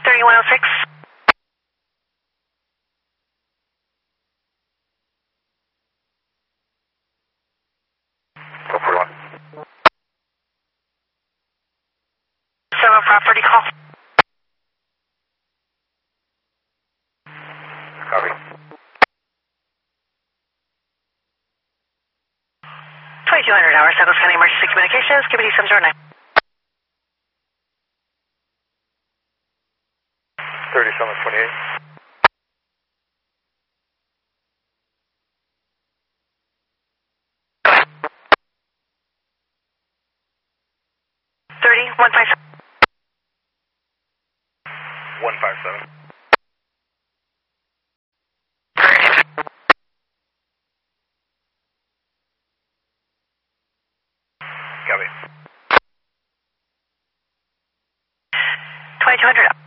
3106. Go for one. 7 property call. Copy. 2200 hours, Douglas County Emergency Communications, QBD 709. 3728. Thirty 157. 157. Copy. 2200.